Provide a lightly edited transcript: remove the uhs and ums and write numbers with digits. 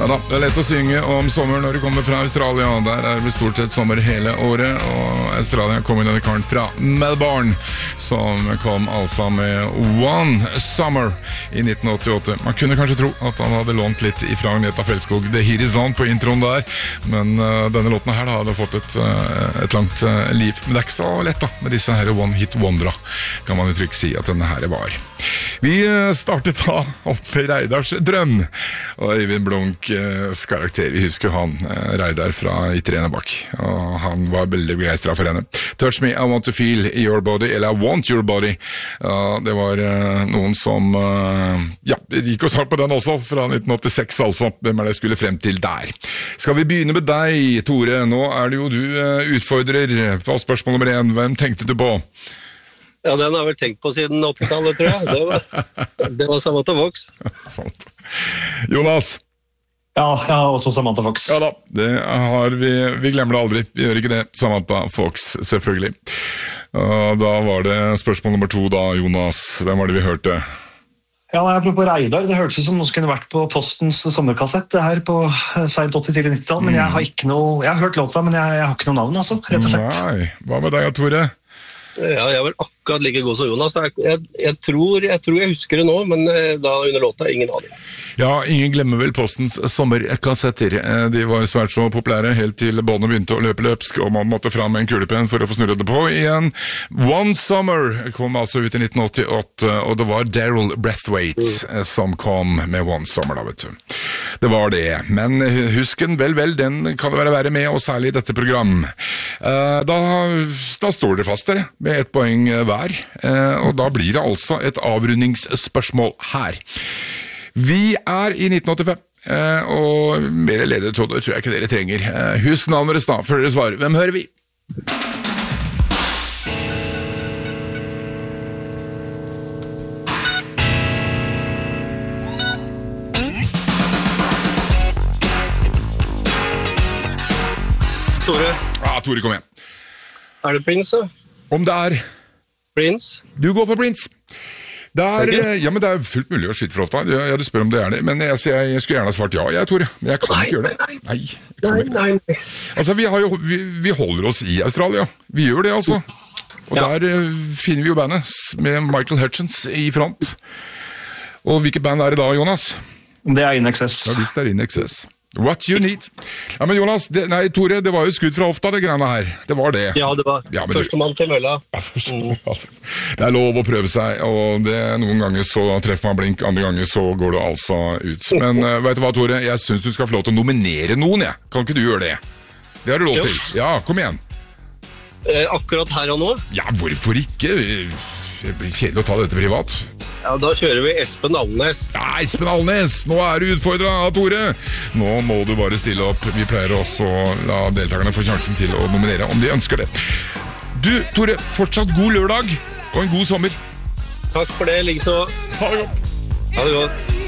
Ja da, det lett å synge om sommer når du kommer fra Australia. Der det stort sett sommer hele året. Og Australia kom inn denne karen fra Melbourne, som kom altså med One Summer i 1988. Man kunne kanskje tro at han hadde lånt litt ifra Agneta Fjelskog The Heat Is On på introen der, men denne låten her da, hadde fått et langt liv. Men det ikke så lett da, med disse her One Hit Wondera, kan man jo trygt si at denne her var. Vi startet da opp Reidars drøm, og Øyvind Blunks karakter, vi husker han, Reidar fra Itrenebakk, og han var veldig begeistret for henne. Touch me, I want to feel your body, eller I want your body. Det var noen som, gikk og sagt på den også, fra 1986 altså, hvem det skulle frem til der. Skal vi begynne med deg, Tore? Nå det jo du utfordrer på spørsmål nummer 1. Hvem tenkte du på? Ja, den har vel tenkt på siden 80-tallet, tror jeg. Det var Samantha Fox. Jonas? Ja, jeg har også Samantha Fox. Ja da, det har vi glemmer det aldri. Vi gjør ikke det. Samantha Fox, selvfølgelig. Da var det spørsmål nummer 2 da, Jonas. Hvem var det vi hørte? Ja, apropos Reidar, det hørtes ut som noe som kunne vært på Postens sommerkassett, det her på sent 80-tidlig 90-tall, men jeg har ikke noe, jeg har hørt låta, men jeg har ikke noe navn, altså, rett og slett. Nei, hva med deg, Tore? Ja, jeg er vel akkurat like god som Jonas. Jeg tror jeg husker det nå, men da under låta ingen aning. Ja, ingen glemmer vel Postens sommerkassetter. De var svært så populære helt til båndene begynte å løpe løpsk, og man måtte fram med en kulepenn for å få snurret det på igjen. One Summer kom altså ut i 1988, og det var Daryl Braithwaite som kom med One Summer da, vet du. Det var det, men husk den vel, den kan det være med, og særlig i dette program. Da står det fast dere, med 1 poeng hver, og da blir det altså et avrundingsspørsmål her. Vi i 1985, og mer ledetråd tror jeg ikke dere trenger. Husk navnet deres da, før dere svarer. Hvem hører vi? Tore? Ja, Tore, kom igjen. Det Prince, da? Om det Prince? Du går for Prince. Ja, men det fullt mulig å skyte for ofte. Ja, du spør om det det. Men jeg skulle gjerne ha svart ja, Tore. Men jeg kan ikke gjøre det. Nei. Altså, vi holder oss i Australia. Vi gjør det, altså. Og der finner vi jo bandet med Michael Hutchins i front. Og hvilket band det da, Jonas? Det In Excess. Ja, visst In Excess. What you need. Ja, men Jonas, Tore, det var jo skudd fra hofta, det greiene her. Det var det. Ja, det var første mann til mølla. Det lov å prøve seg, og noen ganger så treffer man blink, andre ganger så går det altså ut. Men vet du hva, Tore? Jeg synes du skal få lov til å nominere noen, jeg. Kan ikke du gjøre det? Det har du lov til. Ja, kom igjen. Akkurat her og nå? Ja, hvorfor ikke? Det blir kjedelig å ta dette privat. Ja, da kjører vi Espen Alnes. Ja, Espen Alnes! Nå du utfordret, Tore! Nå må du bare stille opp. Vi pleier også å la deltakerne få sjansen til å nominere om de ønsker det. Du, Tore, fortsatt god lørdag og en god sommer. Takk for det, likeså. Ha det godt. Ha det godt.